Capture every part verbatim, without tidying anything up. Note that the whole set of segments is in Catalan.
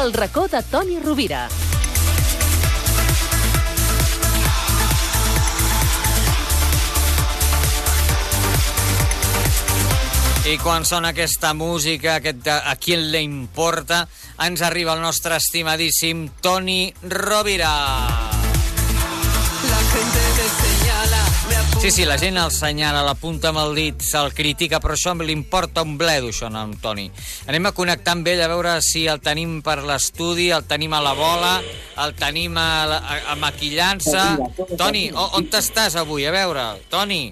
El racó de Toni Rovira. I quan sona aquesta música, aquest a qui le importa, ens arriba el nostre estimadíssim Toni Rovira. La gente me señala, me apunta... Sí, sí, la gent el senyala, l'apunta amb el dit, se'l critica, però això li importa un bledo, això, no, amb Toni. Anem a connectar amb ell, a veure si el tenim per l'estudi, el tenim a la bola, el tenim a, a, a maquillant-se. Toni, on t'estàs avui? A veure, Toni.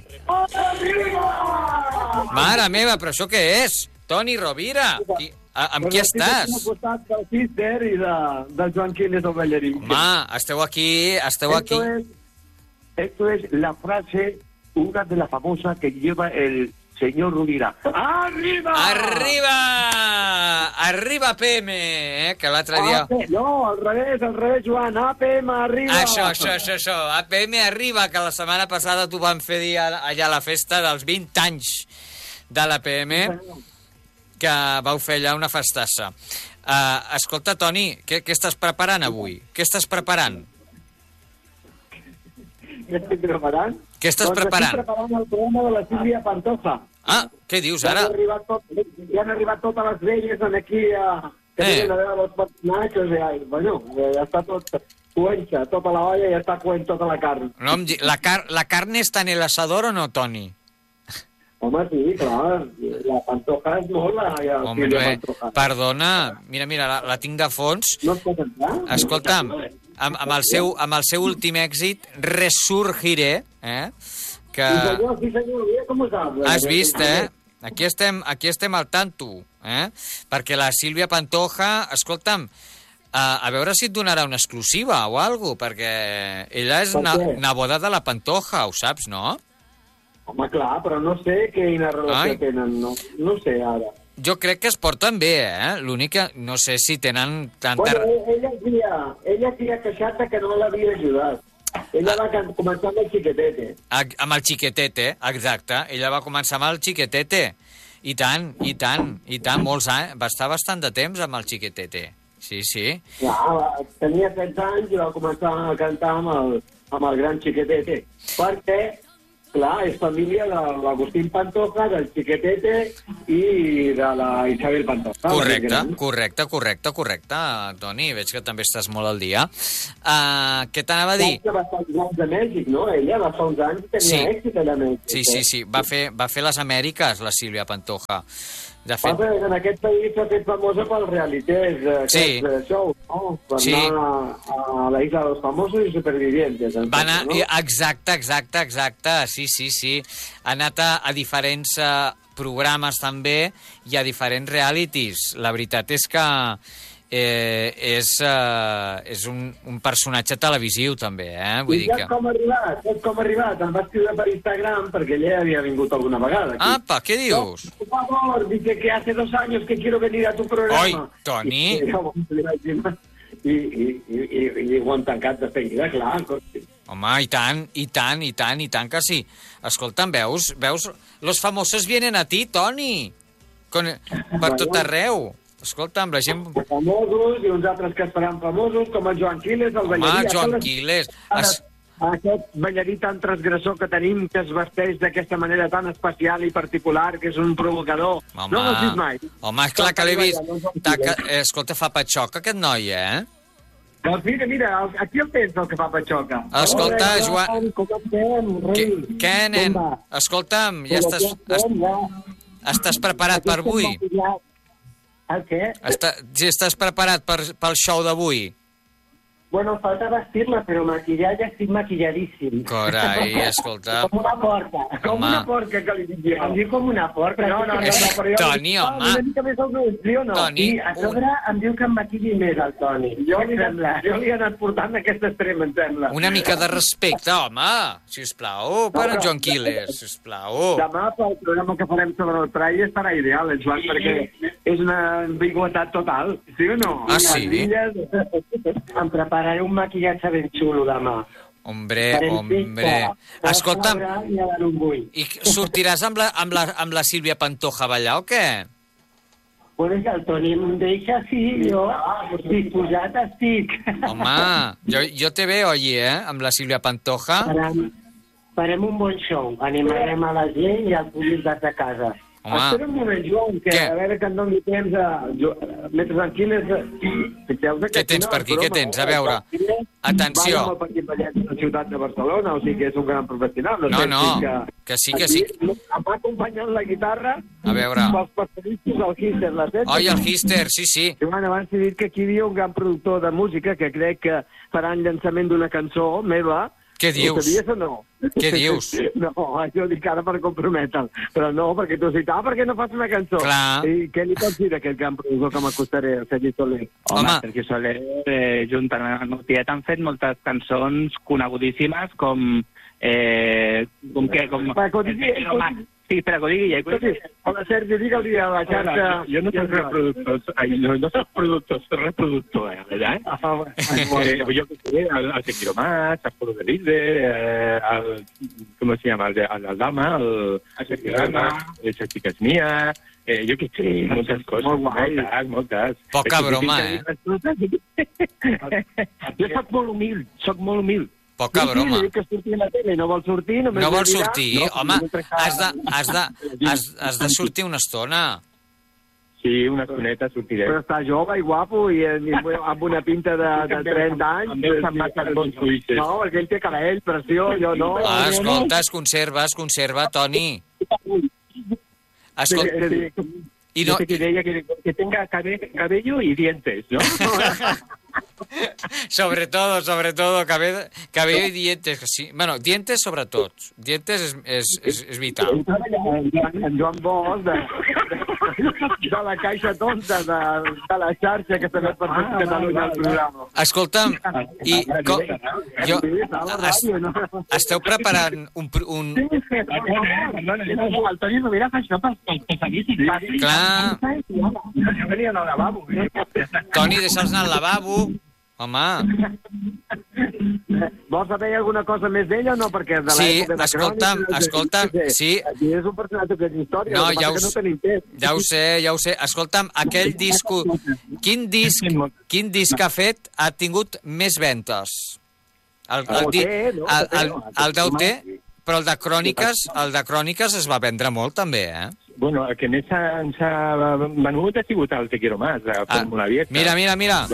Mare meva, però això què és? Toni Rovira, qui, a, amb qui estàs? Estic al costat del Cister i de, del Joan Quiles, el ballarí. Home, esteu aquí, esteu aquí. Esto es, esto es la frase, una de las famosas que lleva el señor Rovira. ¡Arriba! Arriba! Arriba P M, eh? Que l'altre dia... No, al revés, al revés, Joan. A P M, arriba! Això, això, això, això. A P M arriba, que la setmana passada t'ho van fer dir allà a la festa dels vint anys de l'A P M, que vau fer allà una festassa. Uh, escolta, Toni, què, què estàs preparant avui? Què estàs preparant? Què estic preparant? Què estàs doncs preparant? Estic preparant el programa de la Sílvia Pantoja. Ah, què dius ara? Ja han arribat, tot, ja han arribat totes les velles aquí a... que Eh. vienen a veure els personatges i, bueno, ja està tot cuenxa, tota la olla, ja està cuent tota la carn. No, em di- la, car la carne està en el asador o no, Toni? Home, sí, clar, la Pantoja és molt la, la Home, Sílvia Pantoja. perdona, mira, mira, la, la tinc de fons. No es pot entrar? Escolta'm, amb, amb, el seu, amb el seu últim èxit, Resurgiré, eh? Que Sí, senyor, sí, senyor, mira com ho saps. has vist, eh? Aquí estem, aquí estem al tanto, eh? Perquè la Sílvia Pantoja, escolta'm, a, a veure si et donarà una exclusiva o alguna cosa, perquè ella és Per na, què? neboda de la Pantoja, ho saps, no? Home, clar, però no sé quina relació Ai. tenen, no, no sé ara. Jo crec que es porten bé, eh? L'únic que no sé si tenen tanta... Bueno, ella havia, ella havia queixat de que no l'havia ajudat. Ella va can- començar amb el xiquetete. Ag- Amb el xiquetete, exacte. Ella va començar amb el xiquetete. I tant, i tant, i tant, molts anys. Va estar bastant de temps amb el xiquetete. Sí, sí. Clar, va- tenia setze anys i va començar a cantar amb el, amb el gran xiquetete. Perquè, clar, és família de l'Agustín Pantoja, del xiquetete i de la Isabel Pantoja. Correcte, Gran. correcte, correcte, correcte, Toni. Veig que també estàs molt al dia. Uh, què t'anava a dir? Saps que va estar uns anys a Mèxic, no? Ella va fa uns anys tenia Sí. èxit allà a Mèxic. Sí, sí, sí. Va fer, va fer les Amèriques, la Sílvia Pantoja. De fet, Passa que en aquest país s'ha fet famosa pels realités, eh, Sí. aquests eh, shows, no? Per Sí. anar a, a la Isla de los Famosos i Supervivientes. em va anar... sembla, no? Exacte, exacte, exacte. Sí, sí, sí. Ha anat a, a diferents uh, programes també i a diferents realities. La veritat és que eh, és, uh, és un, un personatge televisiu també, eh? Vull I dir saps que... com ha arribat? Saps com ha arribat? Em va escriure per Instagram perquè ella havia vingut alguna vegada. Aquí. Apa, què dius? Por favor, dice que hace dos años que quiero venir a tu programa. Oi, Toni. I, i, i, i, i, i ho han tancat de seguida, clar. Home, i tant, i tant, i tant, i tant que sí. Escolta'm, veus? Veus? Los famosos vienen a ti, Toni. Con... Per tot arreu. Escolta'm, la gent... Famosos i uns altres que es faran famosos, com el Joan Quiles, el Home, ballarí. Joan Aquelles- Quiles. Es... Aquest ballarí tan transgressor que tenim, que es vesteix d'aquesta manera tan especial i particular, que és un provocador. Home, No l'has vist mai? home, és clar que l'he vist. Doncs, doncs, Taca... Eh, escolta, fa patxoc aquest noi, eh? Doncs mira, mira, el- aquí el tens, el que fa patxoca. Escolta, Hola, Joan- com estem, rei? Què, què nen? Com va? Escolta'm, ja Però estàs, aquí estem, ja. est- estàs preparat per Aquí avui? estem maquillats. El què? Està, si estàs preparat per, pel show d'avui? Bueno, falta vestir-la, però maquillar ja estic maquilladíssim. Carai, escolta... Com una porca. Com Home. una porca, que li dic jo. Em diu com una porca. No, no, no, És- no, però jo... Toni, Ah, home. Una mica més al meu sí o no? Toni, I a sobre em diu que em maquilli més el Toni. Jo li, he anat, jo li he anat portant aquest extrem, em sembla. Una mica de respecte, home, sisplau, per en Joan Quiles, sisplau. Demà, pel programa que farem sobre el Prai, estarà ideal, el Joan, perquè és una ambigüetat total, sí o no? Ah, sí? Les illes... Em prepararé un maquillatge ben xulo demà. Hombre, Farem hombre. pista, Escolta'm, a sobre i a l'Uruguai. i sortiràs amb la, amb, la, amb la Sílvia Pantoja a ballar o què? Pues el Toni em deixa, sí, jo disposat estic. Home, jo, jo te veo allí, eh, amb la Sílvia Pantoja. Farem, farem un bon show, animarem a la gent i al públic de casa. Home. Espera un moment, Joan, que Què? a veure que em doni temps a... Jo, mentre tranquil·les... Què tens per aquí? Què tens? A veure. Atenció. Va amb el Petit Vallet de la ciutat de Barcelona, o sigui que és un gran professional. No, sé, no, que, que sí, que sí. Aquí, em va acompanyant la guitarra... A veure. Pels periodistes, el Hister, la set. Oi, el Hister, sí, sí. Joan, abans he dit que aquí hi havia un gran productor de música que crec que farà el llançament d'una cançó meva. Què dius? Ho sabies o no? Què dius? No, jo dic ara per comprometre'l. Però no, perquè tu has dit, ah, per què no fas una cançó? Clar. I què li pots dir d'aquest gran productor que m'acostaré, el Sergi Soler? Home. Home, Sergi Soler, eh, junt amb el meu tiet, han fet moltes cançons conegudíssimes com... Eh, com què? Com... Va, que ho digui, Eh, home, sí, espera, que ho digui ja. Escolti, hola, Sergi, digue-li a la xarxa... Jo no soc reproductor, ai, no, no soc productor, soc reproductor, eh, ¿verdad? Ah, bueno. Eh, yo que sé, al, al Te Quiero Más, al Foro de Linde, eh, al, ¿cómo se llama? Al, de, al Aldama, al, al Sergio Dama, Esa chica es mía, eh, yo que sé, muchas cosas, Molt guai. moltes, moltes. Poca És que broma, tinc que dir les coses. Jo soc molt humil, soc molt humil. Poca broma. Sí, que surti a la tele, no vol sortir, només No ve vol a mirar. sortir? No, Home, mentre que- has de, has, de, has, has de sortir una estona. Sí, una estoneta sortiré. Però està jove i guapo i, i amb una pinta de, de trenta anys. Em veus amb massa bons ulls. No, perquè ell té cabell, preciós, jo no. Ah, escolta, es conserva, es conserva, Toni. Escolta, i no, Yo te diría que, que tenga cabe- cabello y dientes, ¿no? sobre todo, sobre todo, cabello, cabello y dientes. que Sí. Bueno, dientes sobre tot. Dientes és, és, és, és vital. En Joan Bosch, de, de, de la caixa tonta, de, de la xarxa que també per tot Catalunya al programa. Escolta'm, i co, jo, es, esteu preparant un... pr- un El Toni Rovira fa això pels passadissis. clar, Jo venia al lavabo. Toni, deixa'ls anar al lavabo. Home, Vols saber alguna cosa més d'ella o no? Perquè de Sí, l'època de escolta'm, Cròniques, escolta'm, no sé, sí. Aquí és un personatge que és història, No, el que ja passa ho que no s- tenim temps. ja ho sé, ja ho sé. Escolta'm, aquell disco... Quin disc, quin disc ha fet ha tingut més ventes? El, el, di- El O T, no? el, el, el d'O T, però el de Cròniques, el de Cròniques es va vendre molt també, eh? Bueno, el que més s'ha- ens ha venut ha sigut el Te Quiero Más, de Ah, Fórmula Abierta. mira, mira, mira.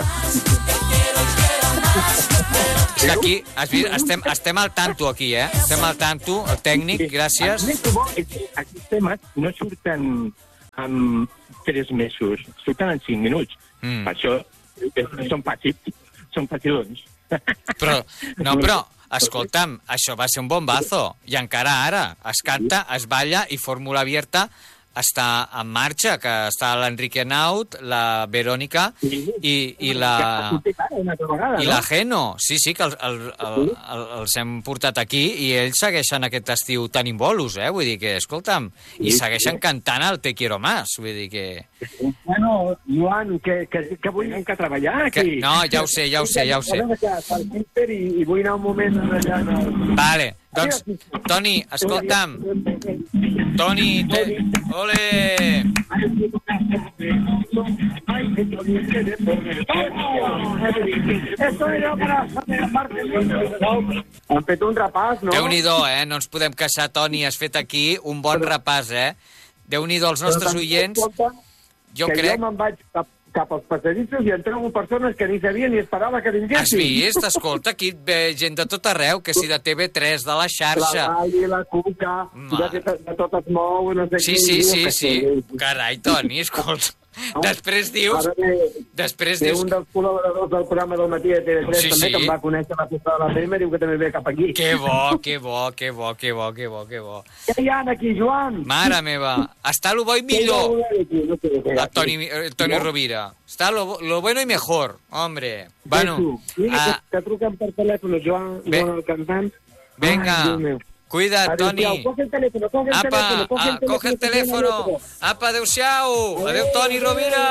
És que aquí has vist, estem, estem al tanto aquí, eh? Estem al tanto, el tècnic, gràcies. El més bo és que aquests temes no surten en tres mesos, surten en cinc minuts. Mm. Per això eh, són fàcils, són facilons. Però, no, però, escolta'm, això va ser un bombazo. I encara ara es canta, es balla i Fórmula Abierta està en marxa, que està l'Enrique Naut, la Verònica i, i la... I la Geno, sí, sí, que el, el, el, el, els hem portat aquí i ells segueixen aquest estiu tan imbolos, eh? Vull dir que, escolta'm, i segueixen cantant el Te Quiero Más, vull dir que... Bueno, Joan, que, que, que vull... Tenim que treballar que aquí. no, ja ho sé, ja ho sé, ja ho sé. I, i vull anar un moment allà... Vale, doncs, Toni, escolta'm, Toni, te... ole! Esto era para la parte... Han fet un repàs, no? Déu-n'hi-do, eh? No ens podem queixar, Toni, has fet aquí un bon repàs, eh? Déu-n'hi-do, els nostres oients, jo que crec... jo me'n vaig cap, cap als passadissos i en trobo persones que ni sabien ni esperava que Has vinguessin. vist? Escolta, aquí et ve gent de tot arreu, que si de T V tres, de la La xarxa... Gali, la Cuca, Ma- de, de, de tot es mou, no sé Sí, què, sí, i diu sí, que sí. Carai, Toni, escolta. Després dius... Ara ve, Després ve dius... un dels col·laboradors del programa del matí de T V tres Sí, també, sí. que em va conèixer a la festa de la prima, diu que també ve cap aquí. Que bo, que bo, que bo, que bo, que bo, que bo. Què hi ha aquí, Joan? Mare meva, està lo bo i Què hi ha millor, aquí? No sé què hi ha el Toni, el Toni Rovira. Està lo, bo- lo bueno i mejor, hombre. Bueno, Mira, ah, que, que truquen per telèfon, Joan, Ve- Joan el cantant. venga, Ai, Déu meu. cuida't, Toni. Adéu-siau, coge el teléfono, coge el Apa, teléfono, coge el ah, coge el teléfono. teléfono. Apa, adéu-siau. Adéu, Toni Rovira.